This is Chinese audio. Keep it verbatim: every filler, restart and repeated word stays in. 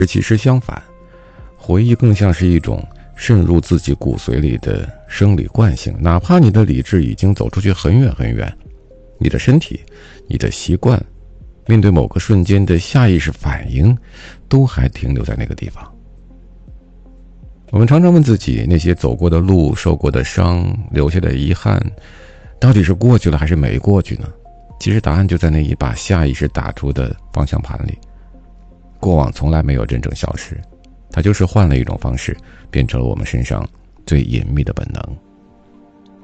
其实相反，回忆更像是一种渗入自己骨髓里的生理惯性，哪怕你的理智已经走出去很远很远，你的身体、你的习惯，面对某个瞬间的下意识反应，都还停留在那个地方。我们常常问自己，那些走过的路、受过的伤、留下的遗憾，到底是过去了还是没过去呢？其实答案就在那一把下意识打出的方向盘里。过往从来没有真正消失，它就是换了一种方式，变成了我们身上最隐秘的本能。